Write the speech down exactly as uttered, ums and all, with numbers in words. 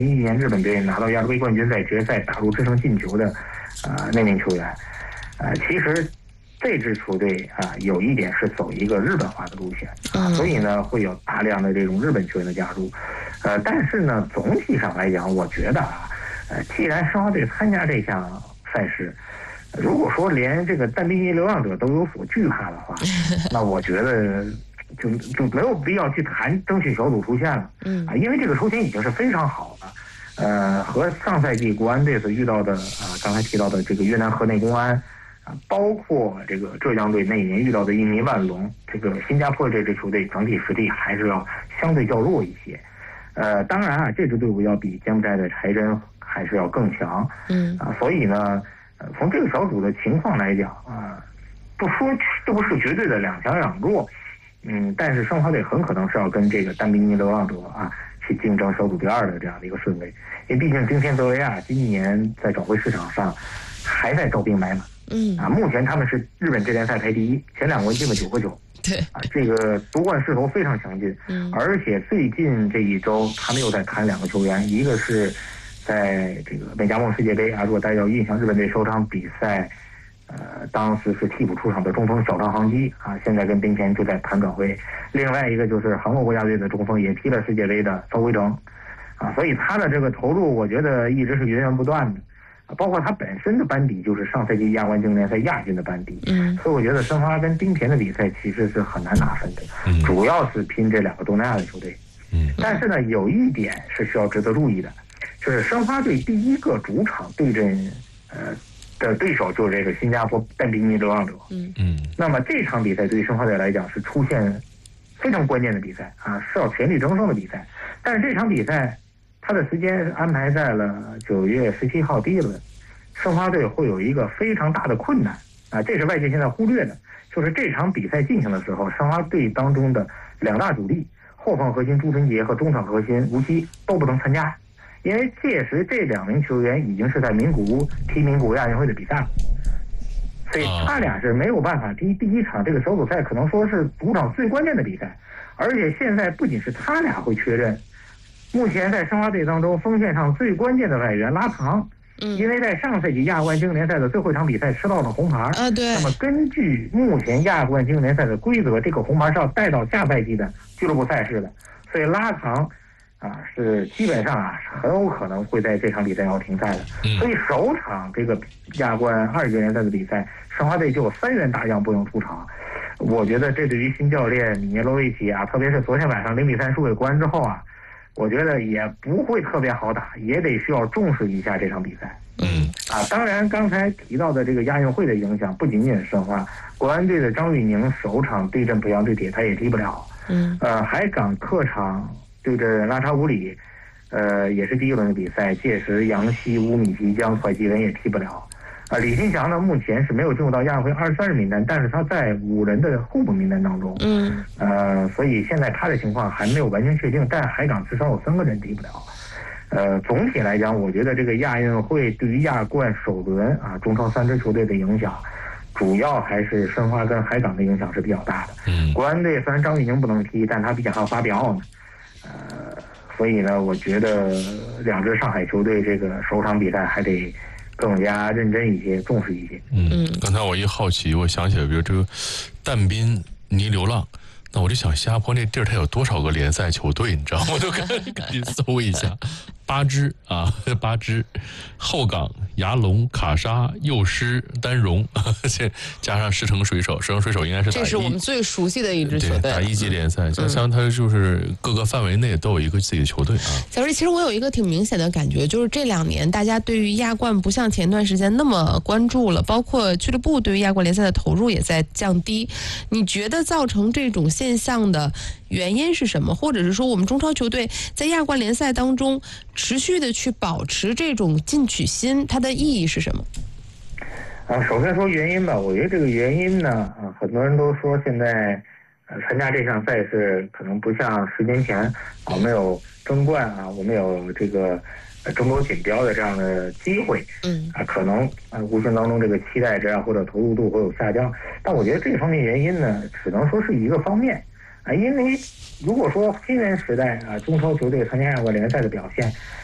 一年日本队拿到亚洲杯冠军，在决赛打入制胜进球的，呃，那名球员，呃，其实这支球队啊，有一点是走一个日本化的路线啊，所以呢，会有大量的这种日本球员的加入，呃，但是呢，总体上来讲，我觉得啊，呃，既然申花队参加这项赛事，如果说连这个但丁尼流浪者都有所惧怕的话，那我觉得。就就没有必要去谈争取小组出线了，嗯啊，因为这个抽签已经是非常好了，呃，和上赛季国安队所遇到的啊，刚才提到的这个越南河内公安啊，包括这个浙江队那一年遇到的印尼万隆，这个新加坡这支球队整体实力还是要相对较弱一些，呃，当然啊，这支队伍要比柬埔寨的柴真还是要更强，嗯啊，所以呢，呃，从这个小组的情况来讲啊，不说都是绝对的两强两弱。嗯，但是申花队很可能是要跟这个但丁尼流浪者啊去竞争小组第二的这样的一个顺位，因为毕竟丁天泽维亚今年在转会市场上还在招兵买马，嗯啊，目前他们是日本职联赛排第一，前两回进了九个球，对啊，这个夺冠势头非常强劲，嗯，而且最近这一周他们又在谈两个球员，一个是在这个美加梦世界杯啊，如果大家有印象，日本队首场比赛。呃，当时是替补出场的中锋小长航基啊，现在跟丁贤就在谈转会。另外一个就是韩国国家队的中锋，也踢了世界杯的曹辉成，啊，所以他的这个投入，我觉得一直是源源不断的。包括他本身的班底就是上赛季亚冠经联赛亚军的班底，嗯，所以我觉得申花跟丁田的比赛其实是很难拿分的，嗯，主要是拼这两个东南亚的球队，嗯，但是呢，有一点是需要值得注意的，就是申花队第一个主场对阵，呃。的对手就是这个新加坡但丁尼流浪者，嗯嗯，那么这场比赛对于申花队来讲是出现非常关键的比赛啊，是要全力争胜的比赛。但是这场比赛它的时间安排在了九月十七号第一轮，申花队会有一个非常大的困难啊，这是外界现在忽略的，就是这场比赛进行的时候，申花队当中的两大主力后防核心朱晨杰和中场核心吴曦都不能参加。因为届时这两名球员已经是在名古屋踢名古屋亚运会的比赛了，所以他俩是没有办法踢第一场这个小组赛，可能说是主场最关键的比赛。而且现在不仅是他俩会缺阵，目前在申花队当中锋线上最关键的外援拉唐，因为在上赛季亚冠经联赛的最后一场比赛吃到了红牌，啊对。那么根据目前亚冠经联赛的规则，这个红牌是要带到下赛季的俱乐部赛事的，所以拉唐。啊，是基本上啊，很有可能会在这场比赛要停赛的。嗯、所以首场这个亚冠二级联赛的比赛，申花队就有三员大将不能出场。我觉得这对于新教练米涅罗维奇啊，特别是昨天晚上零比三输给国安之后啊，我觉得也不会特别好打，也得需要重视一下这场比赛。嗯，啊，当然刚才提到的这个亚运会的影响不仅仅是申花，国安队的张玉宁首场对阵北洋对铁他也踢不了。嗯，呃，海港客场。对着拉查武里，呃，也是第一轮的比赛，届时杨希、乌米吉江、怀吉文也踢不了。啊，李金祥呢，目前是没有进入到亚运会二十三人名单，但是他在五人的候补名单当中。嗯。呃，所以现在他的情况还没有完全确定，但海港至少有三个人踢不了。呃，总体来讲，我觉得这个亚运会对于亚冠首轮啊中超三支球队的影响，主要还是申花跟海港的影响是比较大的。嗯。国安队虽然张玉宁不能踢，但他毕竟还有法比奥呢。呃，所以呢，我觉得两支上海球队这个首场比赛还得更加认真一些，重视一些。 嗯，刚才我一好奇，我想起来，比如这个但宾尼流浪，那我就想，新加坡那地儿它有多少个联赛球队？你知道吗？我就赶赶紧搜一下，八支啊，八支，后港、牙龙、卡沙、幼狮、丹戎，加上石城水手，石城水手应该是打这是我们最熟悉的一支球队， 打一级联赛，像像它就是各个范围内都有一个自己的球队啊。 小瑞，其实我有一个挺明显的感觉，就是这两年大家对于亚冠不像前段时间那么关注了，包括俱乐部对于亚冠联赛的投入也在降低。你觉得造成这种现象的原因是什么？或者是说我们中超球队在亚冠联赛当中持续的去保持这种进取心，它的意义是什么？ 啊，首先说原因吧，我觉得这个原因呢，啊，很多人都说现在呃参加这项赛事可能不像十年前啊，我们有争冠啊，我们有这个呃争夺锦标的这样的机会，嗯啊，可能啊无形当中这个期待值啊或者投入度会有下降，但我觉得这方面原因呢，只能说是一个方面。啊，因为如果说新人时代啊，中超球队参加亚冠联赛的表现，